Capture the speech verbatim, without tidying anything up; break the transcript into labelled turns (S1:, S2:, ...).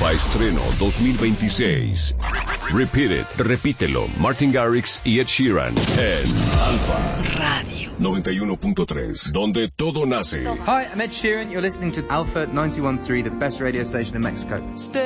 S1: Alfa Estreno dos mil veintiséis. Repeat It, repítelo, Martin Garrix y Ed Sheeran en Alfa
S2: Radio
S1: noventa y uno punto tres, donde todo nace.
S3: Hi, I'm Ed Sheeran. You're listening to Alpha ninety-one point three, the best radio station in Mexico. Stay